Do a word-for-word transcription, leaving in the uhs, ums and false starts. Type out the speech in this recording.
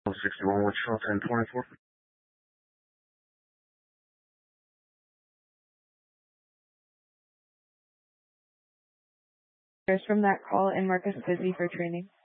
sixty-one Wichita, ten twenty-four. From that call and Marcus busy for training.